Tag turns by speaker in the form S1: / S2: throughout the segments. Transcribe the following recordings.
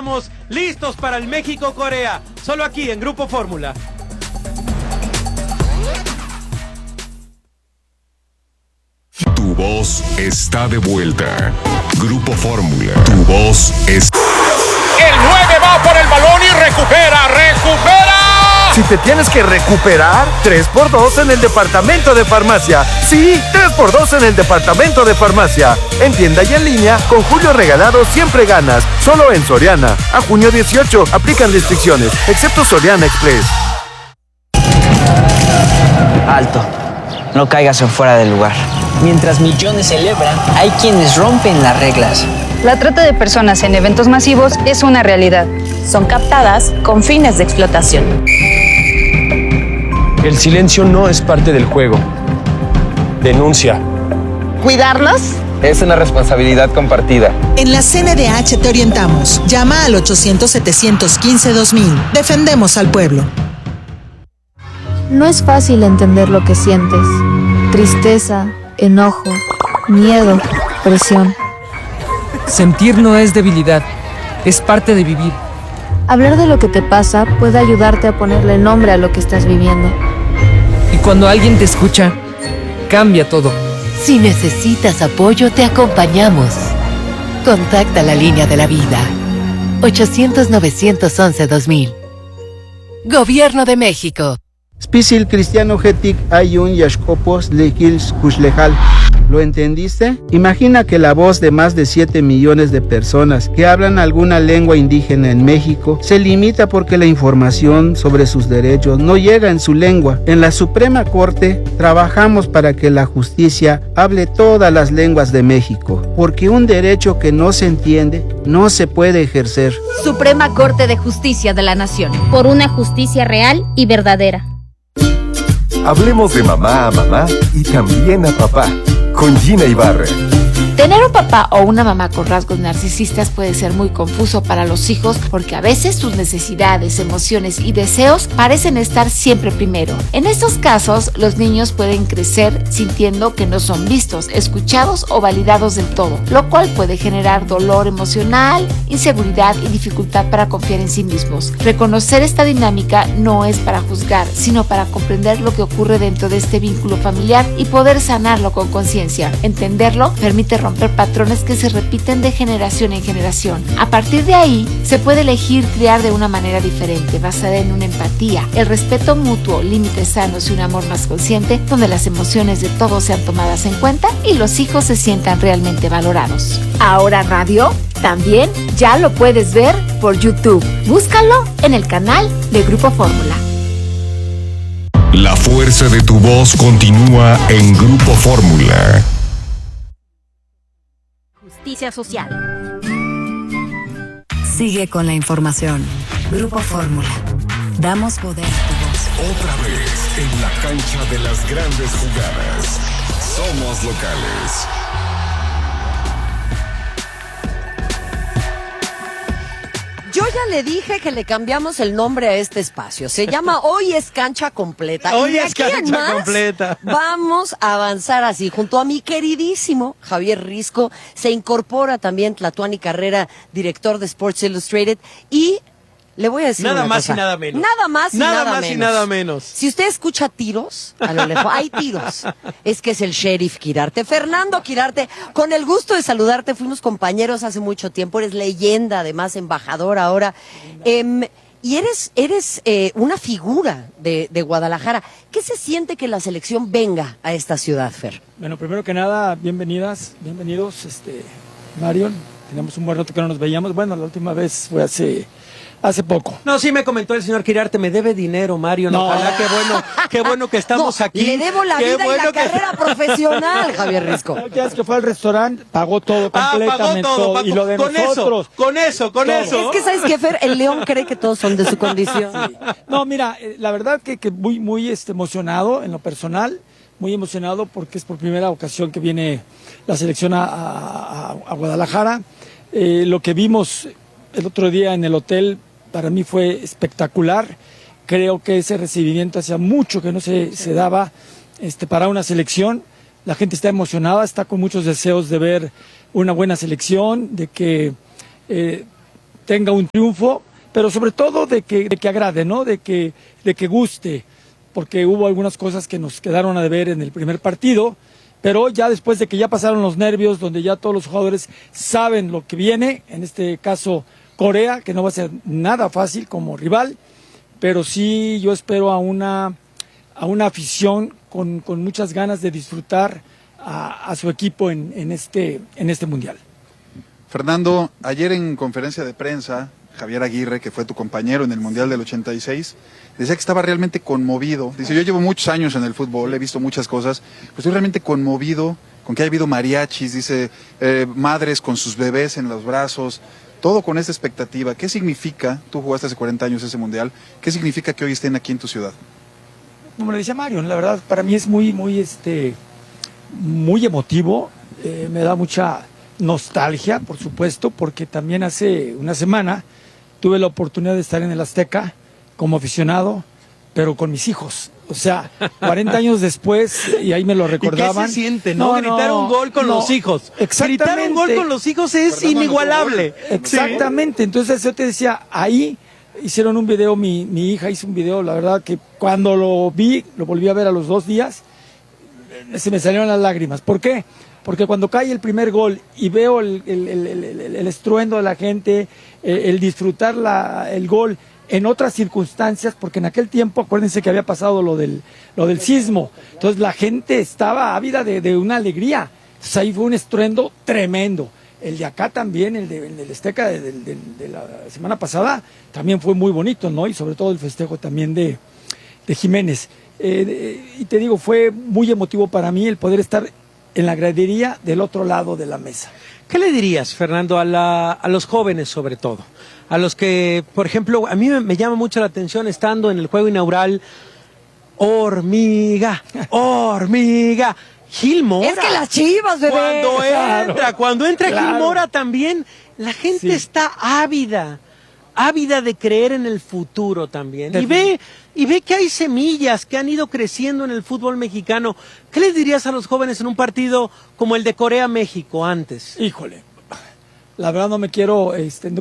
S1: estamos listos para el México-Corea, solo aquí en Grupo Fórmula.
S2: Tu voz está de vuelta. Grupo Fórmula. Tu voz es...
S3: El 9 va por el balón y recupera.
S4: Si te tienes que recuperar, 3x2 en el departamento de farmacia. Sí, 3x2 en el departamento de farmacia. En tienda y en línea, con julio regalado siempre ganas. Solo en Soriana. A junio 18, aplican restricciones, excepto Soriana Express.
S5: Alto, no caigas en fuera del lugar. Mientras millones celebran, hay quienes rompen las reglas.
S6: La trata de personas en eventos masivos es una realidad.
S7: Son captadas con fines de explotación.
S8: El silencio no es parte del juego. Denuncia.
S9: ¿Cuidarlos?
S10: Es una responsabilidad compartida.
S11: En la CNDH te orientamos. Llama al 800-715-2000. Defendemos al pueblo.
S12: No es fácil entender lo que sientes. Tristeza, enojo, miedo, presión.
S13: Sentir no es debilidad, es parte de vivir.
S12: Hablar de lo que te pasa puede ayudarte a ponerle nombre a lo que estás viviendo.
S13: Y cuando alguien te escucha, cambia todo.
S14: Si necesitas apoyo, te acompañamos. Contacta la línea de la vida. 800-911-2000. Gobierno de México.
S15: Spisil cristiano getic ayun yashkopos lekils kushlejal. ¿Lo entendiste? Imagina que la voz de más de 7 millones de personas que hablan alguna lengua indígena en México se limita porque la información sobre sus derechos no llega en su lengua. En la Suprema Corte trabajamos para que la justicia hable todas las lenguas de México, porque un derecho que no se entiende no se puede ejercer.
S16: Suprema Corte de Justicia de la Nación. Por una justicia real y verdadera.
S2: Hablemos de mamá a mamá y también a papá. Con Gina Ibarra.
S17: Tener un papá o una mamá con rasgos narcisistas puede ser muy confuso para los hijos porque a veces sus necesidades, emociones y deseos parecen estar siempre primero. En estos casos, los niños pueden crecer sintiendo que no son vistos, escuchados o validados del todo, lo cual puede generar dolor emocional, inseguridad y dificultad para confiar en sí mismos. Reconocer esta dinámica no es para juzgar, sino para comprender lo que ocurre dentro de este vínculo familiar y poder sanarlo con conciencia. Entenderlo permite romper patrones que se repiten de generación en generación. A partir de ahí, se puede elegir criar de una manera diferente, basada en una empatía, el respeto mutuo, límites sanos y un amor más consciente, donde las emociones de todos sean tomadas en cuenta y los hijos se sientan realmente valorados. Ahora Radio también ya lo puedes ver por YouTube. Búscalo en el canal de Grupo Fórmula.
S2: La fuerza de tu voz continúa en Grupo Fórmula.
S16: Justicia social.
S14: Sigue con la información. Grupo Fórmula. Damos poder a tu voz.
S2: Otra vez en la cancha de las grandes jugadas. Somos locales.
S9: Yo ya le dije que le cambiamos el nombre a este espacio. Se llama Hoy es Cancha Completa.
S1: Hoy
S9: y
S1: es Cancha Completa.
S9: Vamos a avanzar así. Junto a mi queridísimo Javier Risco, se incorpora también Tlatuani Carrera, director de Sports Illustrated. Y le voy a decir
S1: nada
S9: una
S1: más
S9: cosa.
S1: y nada menos.
S9: Nada más y nada menos.
S1: Y nada menos.
S9: Si usted escucha tiros, a lo lejos, hay tiros. Es que es el sheriff Quirarte. Fernando Quirarte, con el gusto de saludarte. Fuimos compañeros hace mucho tiempo. Eres leyenda, además, embajador ahora. Y eres una figura de Guadalajara. ¿Qué se siente que la selección venga a esta ciudad, Fer?
S18: Bueno, primero que nada, bienvenidos, Marion. Tenemos un buen rato que no nos veíamos. Bueno, la última vez fue hace poco.
S1: No, sí me comentó el señor Quirarte, me debe dinero, Mario. No. Ojalá, qué bueno que estamos aquí.
S9: Le debo la vida y la carrera profesional, Javier Risco.
S18: Ya es que fue al restaurante, pagó todo completamente.
S1: Pagó todo.
S18: Y lo de nosotros.
S1: Con eso.
S9: Es que sabes que Fer, el León cree que todos son de su condición.
S18: Sí. No, mira, la verdad que muy emocionado en lo personal. Muy emocionado porque es por primera ocasión que viene la selección a Guadalajara. Lo que vimos el otro día en el hotel para mí fue espectacular. Creo que ese recibimiento hacía mucho que no se daba para una selección. La gente está emocionada, está con muchos deseos de ver una buena selección, de que tenga un triunfo, pero sobre todo de que agrade, ¿no? De que guste, porque hubo algunas cosas que nos quedaron a deber en el primer partido, pero ya después de que ya pasaron los nervios, donde ya todos los jugadores saben lo que viene, en este caso Corea, que no va a ser nada fácil como rival, pero sí yo espero a una afición con muchas ganas de disfrutar a su equipo en este mundial.
S19: Fernando, ayer en conferencia de prensa, Javier Aguirre, que fue tu compañero en el Mundial del 86, decía que estaba realmente conmovido. Dice, yo llevo muchos años en el fútbol, he visto muchas cosas, pero estoy realmente conmovido con que haya habido mariachis, dice, madres con sus bebés en los brazos, todo con esa expectativa. ¿Qué significa, tú jugaste hace 40 años ese Mundial, qué significa que hoy estén aquí en tu ciudad? Como
S18: le decía Mario, la verdad, para mí es muy emotivo, me da mucha nostalgia, por supuesto, porque también hace una semana tuve la oportunidad de estar en el Azteca como aficionado, pero con mis hijos. O sea, 40 años después, y ahí me lo recordaban.
S1: ¿Y qué se siente, no? Gritar un gol con los hijos.
S18: Exactamente.
S1: Gritar un gol con los hijos es inigualable.
S18: Exactamente. Entonces yo te decía, ahí hicieron un video, mi hija hizo un video, la verdad que cuando lo vi, lo volví a ver a los 2 días, se me salieron las lágrimas. ¿Por qué? Porque cuando cae el primer gol y veo el estruendo de la gente, el disfrutar el gol en otras circunstancias, porque en aquel tiempo, acuérdense que había pasado lo del sismo, entonces la gente estaba ávida de una alegría, entonces ahí fue un estruendo tremendo. El de acá también, el del Azteca de la semana pasada, también fue muy bonito, ¿no? Y sobre todo el festejo también de Jiménez. Y te digo, fue muy emotivo para mí el poder estar en la gradería del otro lado de la mesa.
S1: ¿Qué le dirías, Fernando, a los jóvenes sobre todo? A los que, por ejemplo, a mí me llama mucho la atención estando en el juego inaugural, hormiga, Gil Mora.
S9: Es que las Chivas, bebé.
S1: Cuando entra Gil Mora también, la gente está ávida de creer en el futuro también. Y ve que hay semillas que han ido creciendo en el fútbol mexicano. ¿Qué les dirías a los jóvenes en un partido como el de Corea-México antes?
S18: Híjole, la verdad no quiero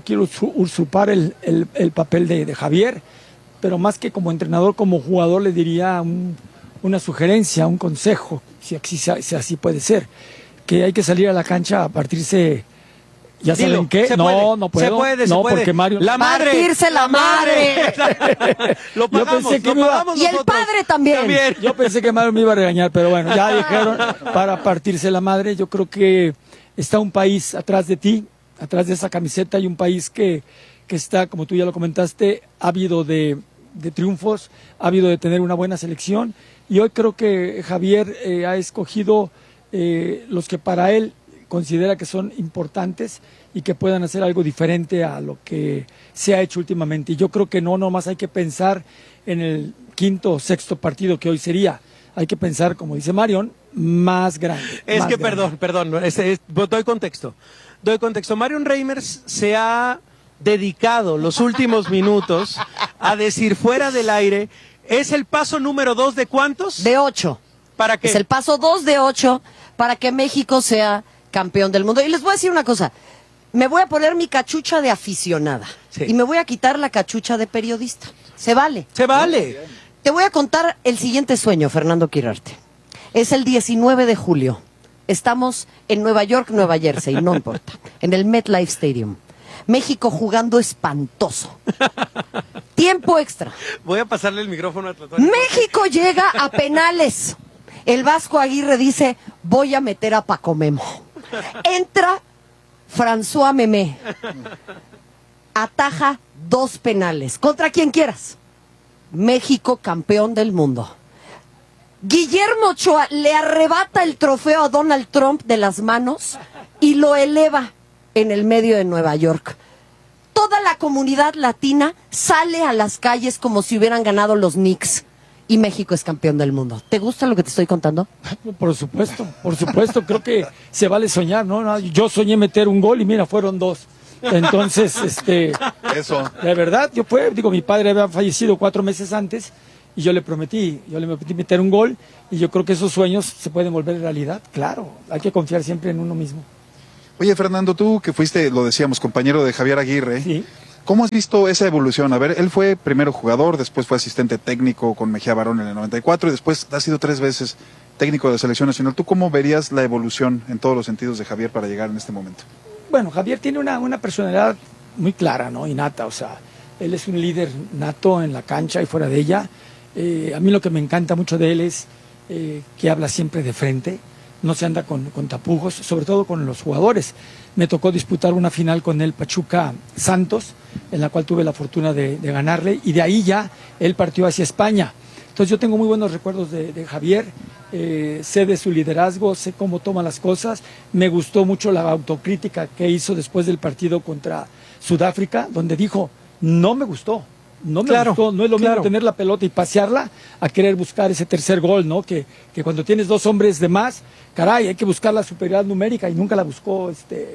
S18: usurpar el papel de Javier, pero más que como entrenador, como jugador le diría una sugerencia, un consejo, si así puede ser, que hay que salir a la cancha a partirse. ¿Ya saben qué? No puedo.
S1: Se puede.
S18: Porque Mario...
S9: ¡La madre! ¡Partirse la madre!
S1: Lo pagamos,
S9: y el padre también.
S18: Yo pensé que Mario me iba a regañar, pero bueno, ya dijeron para partirse la madre. Yo creo que está un país atrás de ti, atrás de esa camiseta, y un país que está, como tú ya lo comentaste, ávido de triunfos, ávido de tener una buena selección. Y hoy creo que Javier ha escogido los que para él considera que son importantes y que puedan hacer algo diferente a lo que se ha hecho últimamente. Y yo creo que no nomás hay que pensar en el 5º o 6º partido que hoy sería. Hay que pensar, como dice Marion, más grande.
S1: Perdón, doy contexto. Marion Reimers se ha dedicado los últimos minutos a decir fuera del aire, ¿es el paso número 2 de cuántos?
S9: De 8.
S1: ¿Para qué?
S9: Es el paso 2 de 8 para que México sea campeón del mundo. Y les voy a decir una cosa, me voy a poner mi cachucha de aficionada y me voy a quitar la cachucha de periodista. Se vale.
S1: Se vale.
S9: Te voy a contar el siguiente sueño, Fernando Quirarte. Es el 19 de julio. Estamos en Nueva York, Nueva Jersey, no importa, en el MetLife Stadium. México jugando espantoso. Tiempo extra.
S1: Voy a pasarle el micrófono a Tlatón.
S9: México llega a penales. El Vasco Aguirre dice, voy a meter a Paco Memo. Entra François Memé, ataja 2 penales, contra quien quieras. México campeón del mundo. Guillermo Ochoa le arrebata el trofeo a Donald Trump de las manos y lo eleva en el medio de Nueva York. Toda la comunidad latina sale a las calles como si hubieran ganado los Knicks. Y México es campeón del mundo. ¿Te gusta lo que te estoy contando?
S18: Por supuesto. Creo que se vale soñar, ¿no? Yo soñé meter un gol y mira, fueron 2. Entonces,
S19: Eso.
S18: De verdad, mi padre había fallecido 4 meses antes y yo le prometí meter un gol, y yo creo que esos sueños se pueden volver realidad. Claro, hay que confiar siempre en uno mismo.
S19: Oye, Fernando, tú que fuiste, lo decíamos, compañero de Javier Aguirre,
S18: Sí.
S19: ¿cómo has visto esa evolución? A ver, él fue primero jugador, después fue asistente técnico con Mejía Barón en el 94 y después ha sido 3 veces técnico de selección nacional. ¿Tú cómo verías la evolución en todos los sentidos de Javier para llegar en este momento?
S18: Bueno, Javier tiene una personalidad muy clara, ¿no? Innata, o sea, él es un líder nato en la cancha y fuera de ella. A mí lo que me encanta mucho de él es que habla siempre de frente, no se anda con tapujos, sobre todo con los jugadores. Me tocó disputar una final con él, Pachuca Santos, en la cual tuve la fortuna de ganarle, y de ahí ya él partió hacia España. Entonces yo tengo muy buenos recuerdos de Javier, sé de su liderazgo, sé cómo toma las cosas. Me gustó mucho la autocrítica que hizo después del partido contra Sudáfrica, donde dijo, no me gustó, no me gustó, no es lo mismo tener la pelota y pasearla a querer buscar ese tercer gol, ¿no? Que cuando tienes 2 hombres de más, caray, hay que buscar la superioridad numérica y nunca la buscó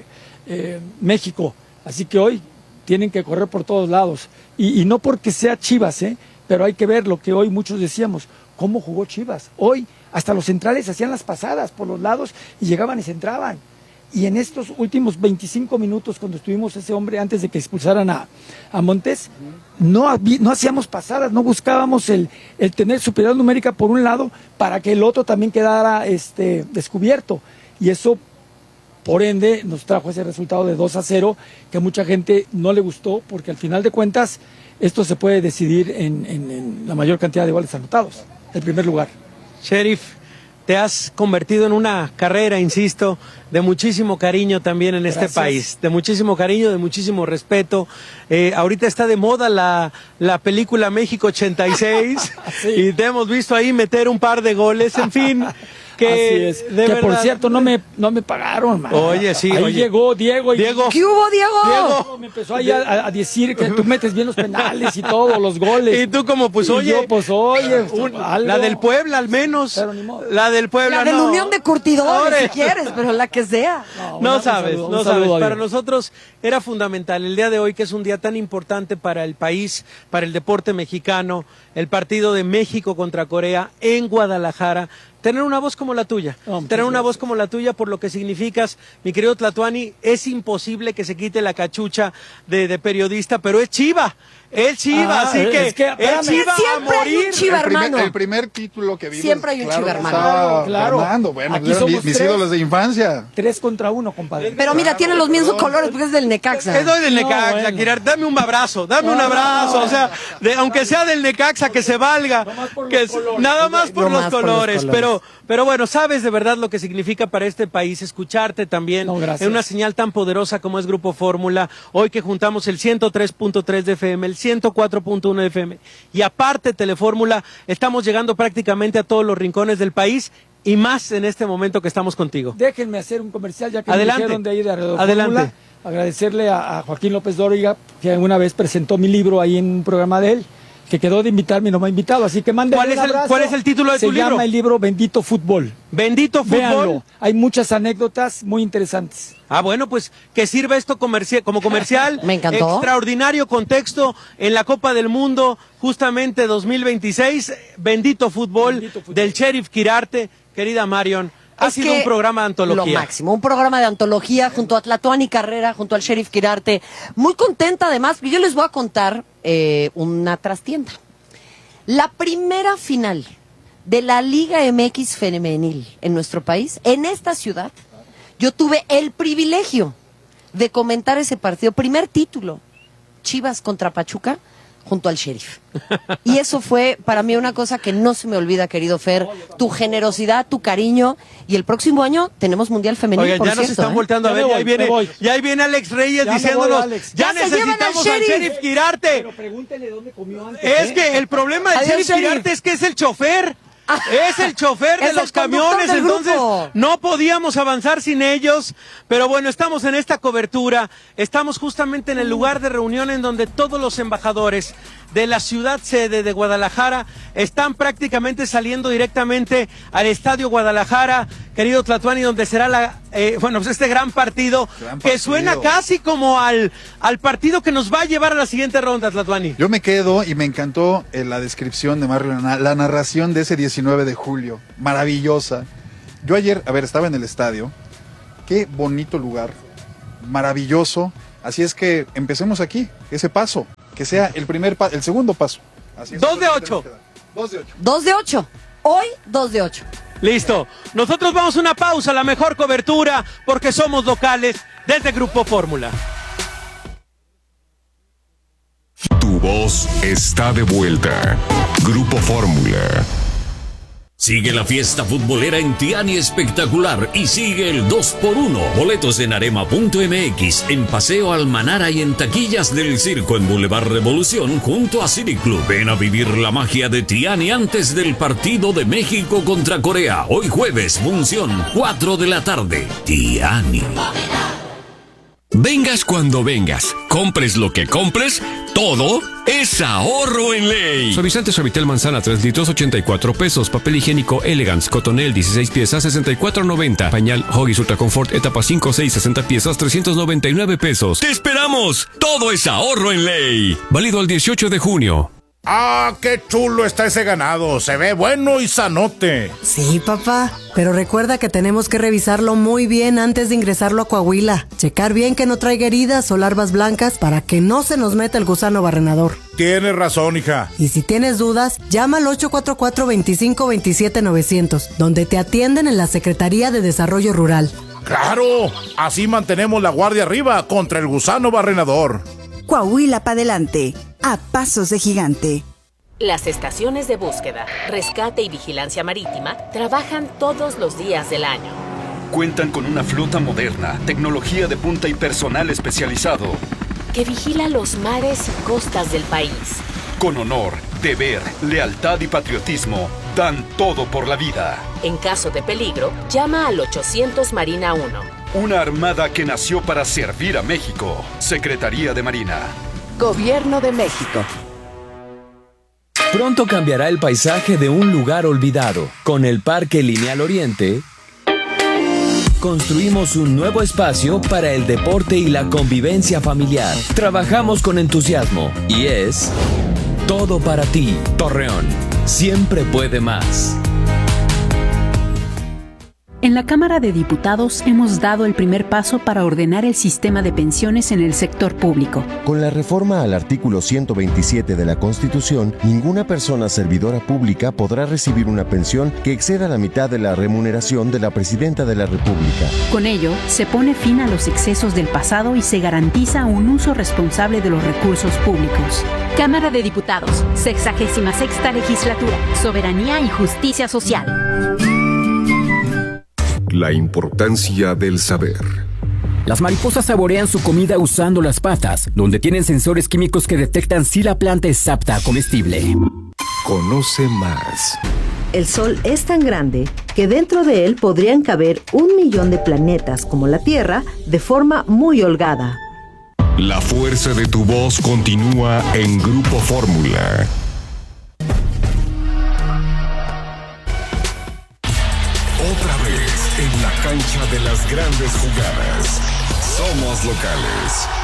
S18: México. Así que hoy tienen que correr por todos lados. Y no porque sea Chivas, pero hay que ver lo que hoy muchos decíamos, cómo jugó Chivas. Hoy hasta los centrales hacían las pasadas por los lados y llegaban y se entraban. Y en estos últimos 25 minutos, cuando estuvimos ese hombre antes de que expulsaran a Montes, no hacíamos pasadas, no buscábamos el tener superioridad numérica por un lado para que el otro también quedara descubierto. Y eso, por ende, nos trajo ese resultado de 2-0 que a mucha gente no le gustó, porque al final de cuentas esto se puede decidir en la mayor cantidad de goles anotados, el primer lugar.
S1: Sheriff, te has convertido en una carrera, insisto, de muchísimo cariño también en este país, de muchísimo cariño, de muchísimo respeto. Ahorita está de moda la película México 86 sí. Y te hemos visto ahí meter un par de goles, en fin. Que,
S18: así es.
S1: De
S18: que
S1: verdad,
S18: por cierto no me pagaron, man.
S1: Oye, sí.
S18: Ahí llegó Diego.
S9: ¿Qué hubo, Diego?
S18: Me empezó ahí a decir que tú metes bien los penales y todo, los goles.
S1: Y tú como, pues, oye.
S18: Yo, pues, oye.
S1: La del Puebla, al menos. La del Puebla,
S9: la de la Unión de Curtidores, si quieres, pero la que sea.
S1: No sabes. Para nosotros era fundamental el día de hoy, que es un día tan importante para el país, para el deporte mexicano, el partido de México contra Corea en Guadalajara. Tener una voz como la tuya, voz como la tuya por lo que significas, mi querido Tlatuani. Es imposible que se quite la cachucha de periodista, pero es Chiva, así que es Chiva a morir.
S19: El primer título que vimos.
S9: Siempre hay un Chiva hermano.
S19: Claro. Fernando, bueno, aquí somos mis ídolos de infancia.
S18: 3 contra 1, compadre.
S9: Pero mira, tienen los mismos colores porque es del Necaxa.
S1: Es del Necaxa, Kirar, dame un abrazo, o sea, aunque sea del Necaxa, que se valga, nada más por los colores, pero bueno, sabes de verdad lo que significa para este país escucharte también en una señal tan poderosa como es Grupo Fórmula, hoy que juntamos el 103.3 de FM, el 104.1 de FM, y aparte Telefórmula, estamos llegando prácticamente a todos los rincones del país, y más en este momento que estamos contigo.
S18: Déjenme hacer un comercial, ya que me dijeron de ahí de Alrededor Fórmula. Agradecerle a Joaquín López Dóriga, que alguna vez presentó mi libro ahí en un programa de él, que quedó de invitarme y no me ha invitado, así que mándenle un abrazo.
S1: ¿Cuál es el título de tu libro?
S18: Se llama el libro Bendito Fútbol.
S1: Bendito Fútbol.
S18: Véanlo. Hay muchas anécdotas muy interesantes.
S1: Bueno, pues que sirva esto como comercial.
S9: Me encantó.
S1: Extraordinario contexto en la Copa del Mundo, justamente 2026. Bendito Fútbol, del Sheriff Quirarte, querida Marion. Ha sido un programa de antología.
S9: Lo máximo, un programa de antología junto a Tlatuani Carrera, junto al Sheriff Quirarte. Muy contenta además, yo les voy a contar una trastienda. La primera final de la Liga MX femenil en nuestro país, en esta ciudad, yo tuve el privilegio de comentar ese partido. Primer título, Chivas contra Pachuca, junto al Sheriff. Y eso fue para mí una cosa que no se me olvida, querido Fer, tu generosidad, tu cariño, y el próximo año tenemos Mundial Femenil.
S1: Oigan, ya nos están volteando a ver, ya ahí viene Alex Reyes diciéndonos, ya necesitamos al Sheriff Quirarte.
S18: Pero pregúntele dónde comió antes.
S1: Es que el problema del Sheriff Quirarte es que es el chofer. Es el chofer de los camiones, entonces no podíamos avanzar sin ellos, pero bueno, estamos en esta cobertura, estamos justamente en el lugar de reunión en donde todos los embajadores de la ciudad sede de Guadalajara están prácticamente saliendo directamente al Estadio Guadalajara, querido Tlatuani, donde será pues este gran partido que suena casi como al partido que nos va a llevar a la siguiente ronda, Tlatuani.
S19: Yo me quedo y me encantó la descripción de Mario, la narración de ese 19 de julio, maravillosa. Yo ayer, estaba en el estadio, qué bonito lugar, maravilloso. Así es que empecemos aquí, ese paso, que sea el segundo paso. Así es.
S1: 2 de 8.
S19: 2 de 8.
S9: 2 de 8. Hoy, 2 de 8.
S1: Listo. Nosotros vamos a una pausa, la mejor cobertura, porque somos locales desde Grupo Fórmula.
S2: Tu voz está de vuelta. Grupo Fórmula.
S20: Sigue la fiesta futbolera en Tiani Espectacular y sigue el 2x1. Boletos en arema.mx, en Paseo Almanara y en taquillas del Circo en Boulevard Revolución junto a City Club. Ven a vivir la magia de Tiani antes del partido de México contra Corea. Hoy jueves, función 4 de la tarde. Tiani.
S2: Vengas cuando vengas, compres lo que compres, todo es ahorro en ley.
S21: Suavizante Suavitel Manzana 3 litros 84 pesos. Papel higiénico Elegance Cotonel 16 piezas 64.90. Pañal Huggies Ultra Comfort etapa 5 6 60 piezas 399 pesos.
S2: ¡Te esperamos! Todo es ahorro en ley.
S21: Válido al 18 de junio.
S3: ¡Ah, qué chulo está ese ganado! Se ve bueno y sanote.
S22: Sí, papá, pero recuerda que tenemos que revisarlo muy bien antes de ingresarlo a Coahuila. Checar bien que no traiga heridas o larvas blancas para que no se nos meta el gusano barrenador.
S3: Tienes razón, hija.
S22: Y si tienes dudas, llama al 844-2527-900, donde te atienden en la Secretaría de Desarrollo Rural.
S3: ¡Claro! Así mantenemos la guardia arriba contra el gusano barrenador.
S23: Coahuila para adelante, a pasos de gigante.
S7: Las estaciones de búsqueda, rescate y vigilancia marítima trabajan todos los días del año.
S24: Cuentan con una flota moderna, tecnología de punta y personal especializado.
S7: Que vigila los mares y costas del país.
S24: Con honor, deber, lealtad y patriotismo, dan todo por la vida.
S7: En caso de peligro, llama al 800 Marina 1.
S24: Una armada que nació para servir a México. Secretaría de Marina.
S25: Gobierno de México.
S26: Pronto cambiará el paisaje de un lugar olvidado. Con el Parque Lineal Oriente, construimos un nuevo espacio para el deporte y la convivencia familiar. Trabajamos con entusiasmo y es todo para ti, Torreón. Siempre puede más.
S27: En la Cámara de Diputados hemos dado el primer paso para ordenar el sistema de pensiones en el sector público.
S28: Con la reforma al artículo 127 de la Constitución, ninguna persona servidora pública podrá recibir una pensión que exceda la mitad de la remuneración de la Presidenta de la República.
S27: Con ello, se pone fin a los excesos del pasado y se garantiza un uso responsable de los recursos públicos.
S29: Cámara de Diputados, 66ª Legislatura, Soberanía y Justicia Social.
S2: La importancia del saber.
S30: Las mariposas saborean su comida usando las patas, donde tienen sensores químicos que detectan si la planta es apta a comestible.
S2: Conoce más.
S31: El Sol es tan grande que dentro de él podrían caber 1 millón de planetas como la Tierra de forma muy holgada.
S2: La fuerza de tu voz continúa en Grupo Fórmula. Otra vez en la cancha de las grandes jugadas. Somos locales.